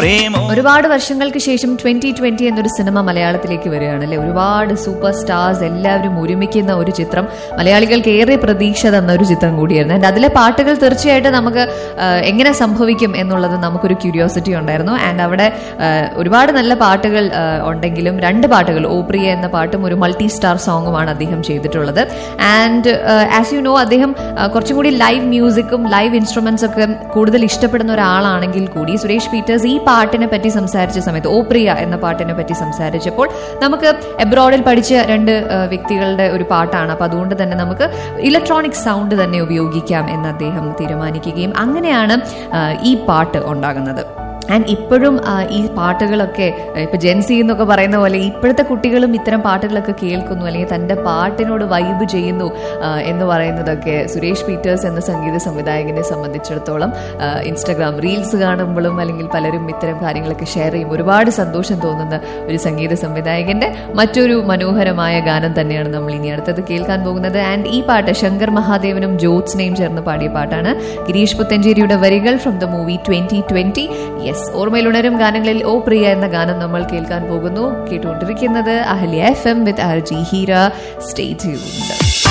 പ്രേമോ. ഒരുപാട് വർഷങ്ങൾക്ക് ശേഷം 2020 എന്നൊരു സിനിമ മലയാളത്തിലേക്ക് വരികയാണ് അല്ലെ. ഒരുപാട് സൂപ്പർ സ്റ്റാർസ് എല്ലാവരും ഒരുമിക്കുന്ന ഒരു ചിത്രം, മലയാളികൾക്ക് ഏറെ പ്രതീക്ഷ തന്ന ഒരു ചിത്രം കൂടിയായിരുന്നു. ആൻഡ് അതിലെ പാട്ടുകൾ തീർച്ചയായിട്ടും നമുക്ക് എങ്ങനെ സംഭവിക്കും എന്നുള്ളത് നമുക്കൊരു ക്യൂരിയോസിറ്റി ഉണ്ടായിരുന്നു. ആൻഡ് അവിടെ ഒരുപാട് നല്ല പാട്ടുകൾ ഉണ്ടെങ്കിലും 2 പാട്ടുകൾ, ഓ പ്രിയ എന്ന പാട്ടും ഒരു മൾട്ടി സ്റ്റാർ സോങ്ങുമാണ് അദ്ദേഹം ചെയ്തിട്ടുള്ളത്. ആൻഡ് ആസ് യു നോ, അദ്ദേഹം കുറച്ചും കൂടി ലൈവ് മ്യൂസിക്കും ലൈവ് ഇൻസ്ട്രുമെന്റ്സ് ഒക്കെ കൂടുതൽ ഇഷ്ടപ്പെടുന്ന ഒരാളാണെങ്കിൽ കൂടി സുരേഷ് പീറ്റേഴ്സ് ഈ പാട്ടിനെ പറ്റി സംസാരിച്ച സമയത്ത്, ഓ പ്രിയ എന്ന പാട്ടിനെ പറ്റി സംസാരിച്ചപ്പോൾ, നമുക്ക് എബ്രോഡിൽ പഠിച്ച 2 വ്യക്തികളുടെ ഒരു പാട്ടാണ്, അപ്പൊ അതുകൊണ്ട് തന്നെ നമുക്ക് ഇലക്ട്രോണിക് സൗണ്ട് തന്നെ ഉപയോഗിക്കാം എന്ന് അദ്ദേഹം തീരുമാനിക്കുകയും അങ്ങനെയാണ് ഈ പാട്ട് ഉണ്ടാകുന്നത്. ആൻഡ് ഇപ്പോഴും ഈ പാട്ടുകളൊക്കെ ഇപ്പൊ ജെൻസി എന്നൊക്കെ പറയുന്ന പോലെ ഇപ്പോഴത്തെ കുട്ടികളും ഇത്തരം പാട്ടുകളൊക്കെ കേൾക്കുന്നു, അല്ലെങ്കിൽ തൻ്റെ പാട്ടിനോട് വൈബ് ചെയ്യുന്നു എന്ന് പറയുന്നതൊക്കെ സുരേഷ് പീറ്റേഴ്സ് എന്ന സംഗീത സംവിധായകനെ സംബന്ധിച്ചിടത്തോളം ഇൻസ്റ്റഗ്രാം റീൽസ് കാണുമ്പോഴും അല്ലെങ്കിൽ പലരും ഇത്തരം കാര്യങ്ങളൊക്കെ ഷെയർ ചെയ്യും ഒരുപാട് സന്തോഷം തോന്നുന്ന ഒരു സംഗീത സംവിധായകന്റെ മറ്റൊരു മനോഹരമായ ഗാനം തന്നെയാണ് നമ്മൾ ഇനി അടുത്തത് കേൾക്കാൻ പോകുന്നത്. ആൻഡ് ഈ പാട്ട് ശങ്കർ മഹാദേവനും ജ്യോത്സ്നയും ചേർന്ന് പാടിയ പാട്ടാണ്. ഗിരീഷ് പുത്തഞ്ചേരിയുടെ വരികൾ ഫ്രം ദ മൂവി 2020. ഓർമ്മയിലുണരും ഗാനങ്ങളിൽ ഓ പ്രിയ എന്ന ഗാനം നമ്മൾ കേൾക്കാൻ പോകുന്നു. കേട്ടുകൊണ്ടിരിക്കുന്നത് അഹല്യ FM വിത്ത് RJ ഹീര. Stay tuned.